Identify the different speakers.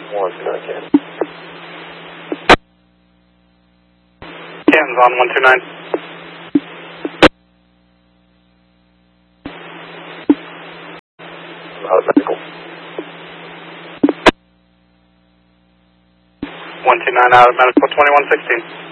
Speaker 1: One, Canton.
Speaker 2: Canton's on 129.
Speaker 1: Out of medical.
Speaker 2: 129 out of medical 2116.